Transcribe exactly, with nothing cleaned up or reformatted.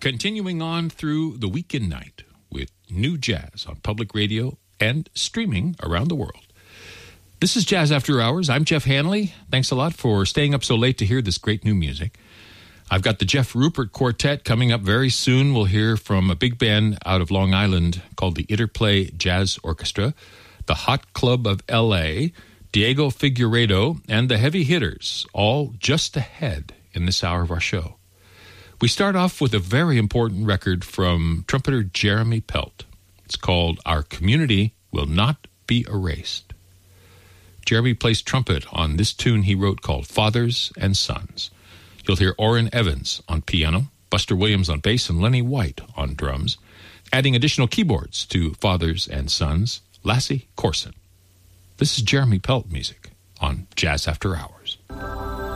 continuing on through the weekend night with new jazz on public radio and streaming around the world. This is Jazz After Hours. I'm Jeff Hanley. Thanks a lot for staying up so late to hear this great new music. I've got the Jeff Rupert Quartet coming up very soon. We'll hear from a big band out of Long Island called the Interplay Jazz Orchestra, the Hot Club of L A, Diego Figueiredo, and the Heavy Hitters, all just ahead in this hour of our show. We start off with a very important record from trumpeter Jeremy Pelt. It's called Our Community Will Not Be Erased. Jeremy plays trumpet on this tune he wrote called Fathers and Sons. You'll hear Orrin Evans on piano, Buster Williams on bass, and Lenny White on drums. Adding additional keyboards to Fathers and Sons, Lassie Corson. This is Jeremy Pelt music on Jazz After Hours.